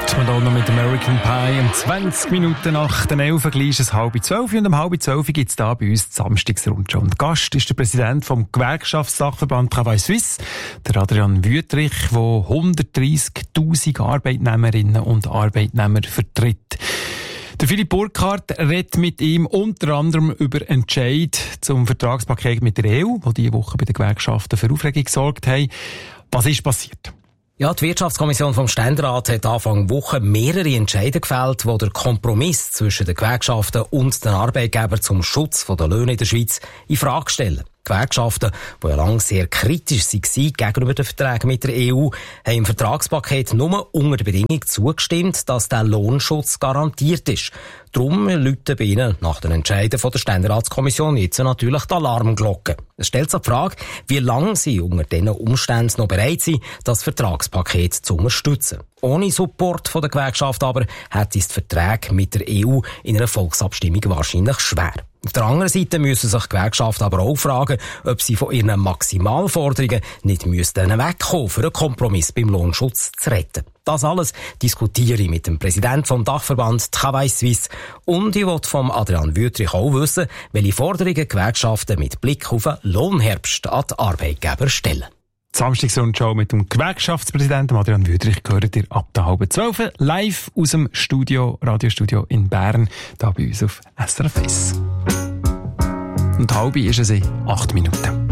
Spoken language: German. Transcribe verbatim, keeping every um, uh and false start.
Madonna mit American Pie. Um zwanzig Minuten nach den elf gleich ist es halb zwölf. Und um halb zwölf gibt es da bei uns die Samstagsrundschau. Und Gast ist der Präsident vom Gewerkschaftsdachverband Travail Suisse, der Adrian Wüthrich, der hundertdreissigtausend Arbeitnehmerinnen und Arbeitnehmer vertritt. Der Philipp Burkhardt redet mit ihm unter anderem über Entscheid zum Vertragspaket mit der E U, das diese Woche bei den Gewerkschaften für Aufregung gesorgt haben. Was ist passiert? Ja, die Wirtschaftskommission vom Ständerat hat Anfang Woche mehrere Entscheide gefällt, die den Kompromiss zwischen den Gewerkschaften und den Arbeitgebern zum Schutz der Löhne in der Schweiz in Frage stellen. Die Gewerkschaften, die ja lange sehr kritisch waren gegenüber den Verträgen mit der E U, haben im Vertragspaket nur unter der Bedingung zugestimmt, dass der Lohnschutz garantiert ist. Darum läuten bei ihnen nach den Entscheiden der Ständeratskommission jetzt natürlich die Alarmglocken. Es stellt sich die Frage, wie lange sie unter diesen Umständen noch bereit sind, das Vertragspaket zu unterstützen. Ohne Support der Gewerkschaft aber hat es die Verträge mit der E U in einer Volksabstimmung wahrscheinlich schwer. Auf der anderen Seite müssen sich Gewerkschaften aber auch fragen, ob sie von ihren Maximalforderungen nicht müssten wegkommen, für einen Kompromiss beim Lohnschutz zu retten. Das alles diskutiere ich mit dem Präsidenten vom Dachverband Travail Suisse und ich will vom Adrian Wüthrich auch wissen, welche Forderungen Gewerkschaften mit Blick auf den Lohnherbst an die Arbeitgeber stellen. Die Samstagsrundschau mit dem Gewerkschaftspräsidenten Adrian Wüthrich gehört ihr ab der halben zwölf live aus dem Studio, Radiostudio in Bern, da bei uns auf S R F eins. Und halb ist es in acht Minuten.